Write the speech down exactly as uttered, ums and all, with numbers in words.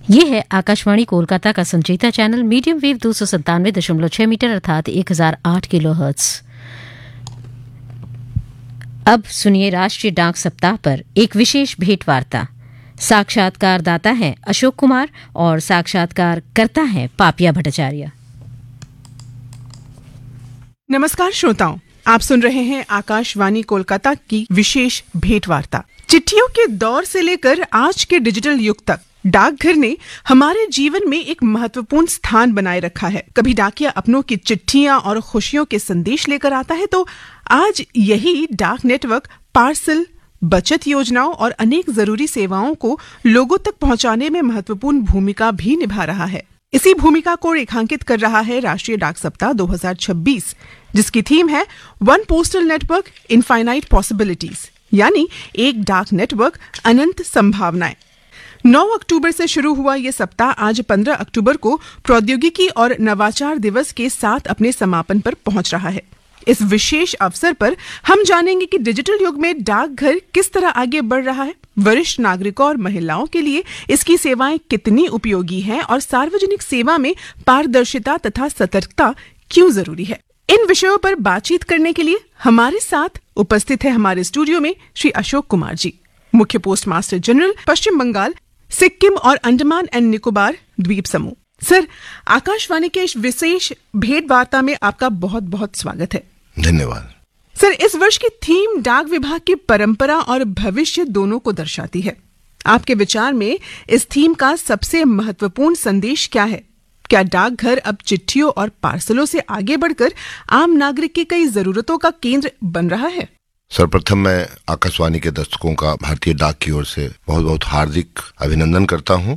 ये है आकाशवाणी कोलकाता का संचेता चैनल मीडियम वेव दो सौ सत्तानवे दशमलव छह मीटर अर्थात एक हजार आठ किलो हर्ट्ज। अब सुनिए राष्ट्रीय डाक सप्ताह पर एक विशेष भेंट वार्ता। साक्षात्कार दाता है अशोक कुमार और साक्षात्कार करता है पापिया भट्टाचार्य। नमस्कार श्रोताओं, आप सुन रहे हैं आकाशवाणी कोलकाता की विशेष भेंट वार्ता। चिट्ठियों के दौर से लेकर आज के डिजिटल युग तक डाकघर ने हमारे जीवन में एक महत्वपूर्ण स्थान बनाए रखा है। कभी डाकिया अपनों की चिट्ठियां और खुशियों के संदेश लेकर आता है, तो आज यही डाक नेटवर्क पार्सल, बचत योजनाओं और अनेक जरूरी सेवाओं को लोगों तक पहुंचाने में महत्वपूर्ण भूमिका भी निभा रहा है। इसी भूमिका को रेखांकित कर रहा है राष्ट्रीय डाक सप्ताह दो हज़ार छब्बीस, जिसकी थीम है one postal network infinite possibilities, यानी एक डाक नेटवर्क अनंत संभावनाएं। नौ अक्टूबर से शुरू हुआ ये सप्ताह आज पंद्रह अक्टूबर को प्रौद्योगिकी और नवाचार दिवस के साथ अपने समापन पर पहुंच रहा है। इस विशेष अवसर पर हम जानेंगे कि डिजिटल युग में डाकघर किस तरह आगे बढ़ रहा है, वरिष्ठ नागरिकों और महिलाओं के लिए इसकी सेवाएं कितनी उपयोगी हैं और सार्वजनिक सेवा में पारदर्शिता तथा सतर्कता क्यों जरूरी है। इन विषयों पर बातचीत करने के लिए हमारे साथ उपस्थित है हमारे स्टूडियो में श्री अशोक कुमार जी, मुख्य पोस्ट मास्टर जनरल, पश्चिम बंगाल, सिक्किम और अंडमान एंड निकोबार द्वीप समूह। सर, आकाशवाणी के इस विशेष भेंट वार्ता में आपका बहुत बहुत स्वागत है। धन्यवाद। सर, इस वर्ष की थीम डाक विभाग की परंपरा और भविष्य दोनों को दर्शाती है। आपके विचार में इस थीम का सबसे महत्वपूर्ण संदेश क्या है? क्या डाकघर अब चिट्ठियों और पार्सलों से आगे बढ़कर आम नागरिक की कई जरूरतों का केंद्र बन रहा है? सर्वप्रथम मैं आकाशवाणी के दर्शकों का भारतीय डाक की ओर से बहुत बहुत हार्दिक अभिनंदन करता हूं